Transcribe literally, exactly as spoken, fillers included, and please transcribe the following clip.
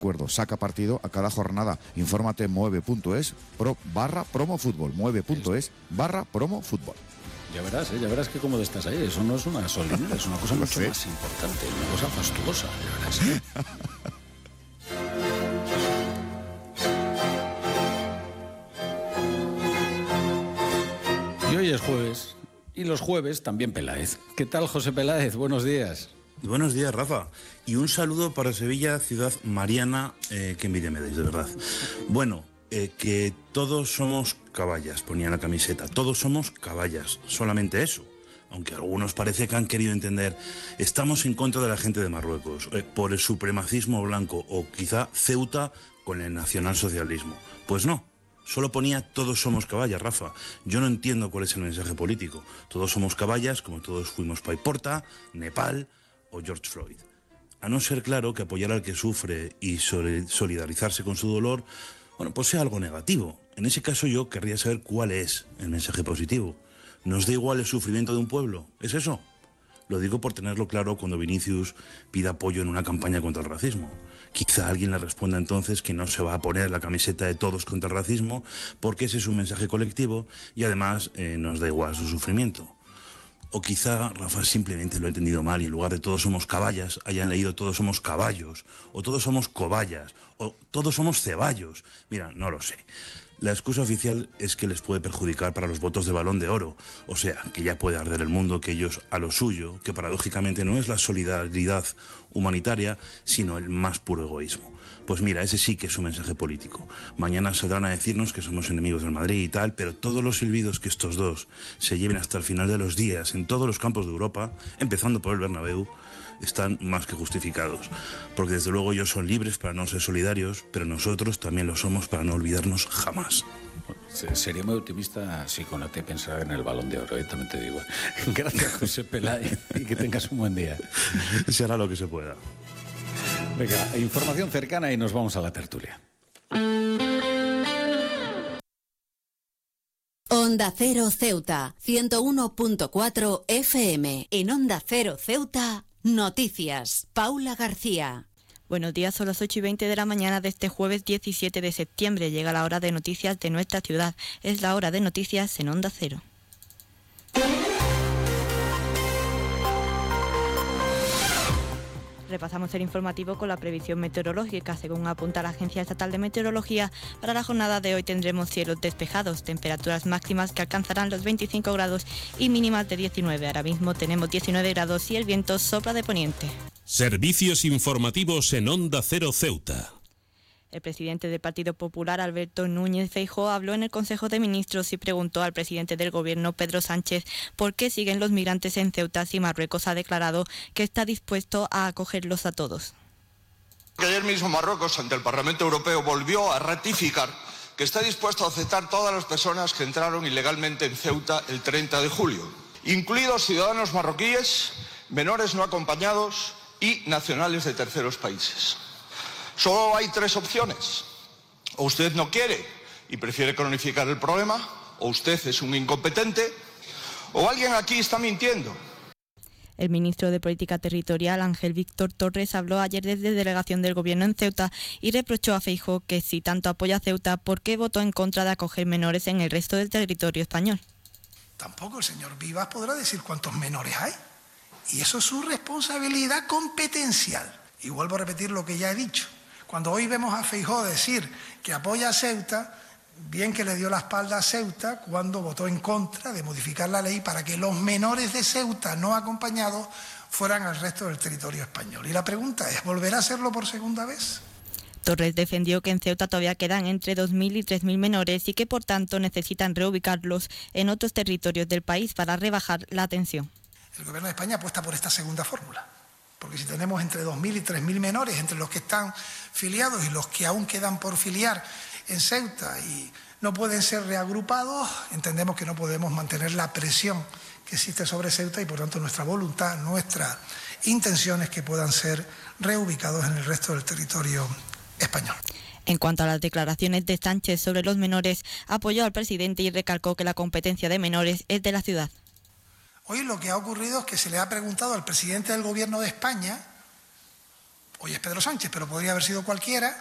acuerdo, saca partido a cada jornada. Infórmate en mueve punto es pro, barra promo fútbol, mueve punto es barra promo fútbol. Ya verás, ¿eh? Ya verás que cómodo estás ahí. Eso no es una solinera, es una cosa mucho sé. más importante, una cosa fastuosa, ya verás. ¿eh? Y hoy es jueves, y los jueves también Peláez. ¿Qué tal, José Peláez? Buenos días. Buenos días, Rafa. Y un saludo para Sevilla, ciudad mariana, eh, que envidia me dais, de verdad. Bueno, eh, que todos somos caballas, ponía en la camiseta. Todos somos caballas, solamente eso. Aunque algunos parece que han querido entender, estamos en contra de la gente de Marruecos, eh, por el supremacismo blanco, o quizá Ceuta con el nacionalsocialismo. Pues no. Solo ponía todos somos caballas, Rafa. Yo no entiendo cuál es el mensaje político. Todos somos caballas, como todos fuimos Paiporta, Nepal o George Floyd. A no ser claro que apoyar al que sufre y solidarizarse con su dolor, bueno, pues sea algo negativo. En ese caso yo querría saber cuál es el mensaje positivo. ¿Nos da igual el sufrimiento de un pueblo? ¿Es eso? Lo digo por tenerlo claro cuando Vinicius pida apoyo en una campaña contra el racismo. Quizá alguien le responda entonces que no se va a poner la camiseta de todos contra el racismo porque ese es un mensaje colectivo y además eh, nos da igual su sufrimiento. O quizá Rafa simplemente lo ha entendido mal y en lugar de todos somos caballas hayan leído todos somos caballos, o todos somos cobayas, o todos somos ceballos. Mira, no lo sé. La excusa oficial es que les puede perjudicar para los votos de Balón de Oro, o sea, que ya puede arder el mundo, que ellos a lo suyo, que paradójicamente no es la solidaridad humanitaria, sino el más puro egoísmo. Pues mira, ese sí que es un mensaje político. Mañana saldrán a decirnos que somos enemigos del Madrid y tal, pero todos los silbidos que estos dos se lleven hasta el final de los días en todos los campos de Europa, empezando por el Bernabéu, están más que justificados. Porque desde luego ellos son libres para no ser solidarios, pero nosotros también lo somos para no olvidarnos jamás. Sería muy optimista si con la T pensara en el Balón de Oro, ¿eh? También te digo. Gracias, José Peláez, y que tengas un buen día. Se hará lo que se pueda. Venga, información cercana y nos vamos a la tertulia. Onda Cero Ceuta, ciento uno punto cuatro F M. En Onda Cero Ceuta, noticias. Paula García. Buenos días, son las ocho y veinte de la mañana de este jueves diecisiete de septiembre. Llega la hora de noticias de nuestra ciudad. Es la hora de noticias en Onda Cero. Repasamos el informativo con la previsión meteorológica. Según apunta la Agencia Estatal de Meteorología, para la jornada de hoy tendremos cielos despejados, temperaturas máximas que alcanzarán los veinticinco grados y mínimas de diecinueve. Ahora mismo tenemos diecinueve grados y el viento sopla de poniente. Servicios informativos en Onda Cero Ceuta. El presidente del Partido Popular, Alberto Núñez Feijóo, habló en el Consejo de Ministros y preguntó al presidente del Gobierno, Pedro Sánchez, por qué siguen los migrantes en Ceuta si Marruecos ha declarado que está dispuesto a acogerlos a todos. Ayer mismo Marruecos, ante el Parlamento Europeo, volvió a ratificar que está dispuesto a aceptar todas las personas que entraron ilegalmente en Ceuta el treinta de julio, incluidos ciudadanos marroquíes, menores no acompañados y nacionales de terceros países. Solo hay tres opciones. O usted no quiere y prefiere cronificar el problema, o usted es un incompetente, o alguien aquí está mintiendo. El ministro de Política Territorial, Ángel Víctor Torres, habló ayer desde delegación del Gobierno en Ceuta y reprochó a Feijóo que si tanto apoya a Ceuta, ¿por qué votó en contra de acoger menores en el resto del territorio español? Tampoco el señor Vivas podrá decir cuántos menores hay. Y eso es su responsabilidad competencial. Y vuelvo a repetir lo que ya he dicho. Cuando hoy vemos a Feijóo decir que apoya a Ceuta, bien que le dio la espalda a Ceuta cuando votó en contra de modificar la ley para que los menores de Ceuta no acompañados fueran al resto del territorio español. Y la pregunta es, ¿volverá a hacerlo por segunda vez? Torres defendió que en Ceuta todavía quedan entre dos mil y tres mil menores y que por tanto necesitan reubicarlos en otros territorios del país para rebajar la tensión. El Gobierno de España apuesta por esta segunda fórmula. Porque si tenemos entre dos mil y tres mil menores, entre los que están filiados y los que aún quedan por filiar en Ceuta y no pueden ser reagrupados, entendemos que no podemos mantener la presión que existe sobre Ceuta y por tanto nuestra voluntad, nuestra intención es que puedan ser reubicados en el resto del territorio español. En cuanto a las declaraciones de Sánchez sobre los menores, apoyó al presidente y recalcó que la competencia de menores es de la ciudad. Hoy lo que ha ocurrido es que se le ha preguntado al presidente del Gobierno de España hoy es Pedro Sánchez, pero podría haber sido cualquiera,